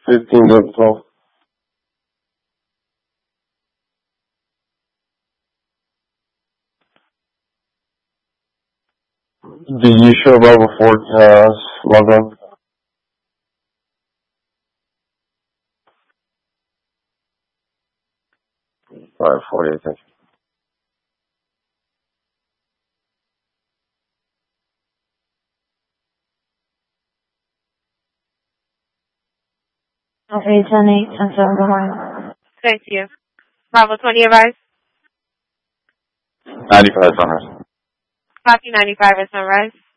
15-12. Did you show up before log on? 5:40, thank you. Okay, 10-8, 10-7, good morning. Thank you. Bravo 20 advice. 95 Sunrise. Copy 95 at Sunrise.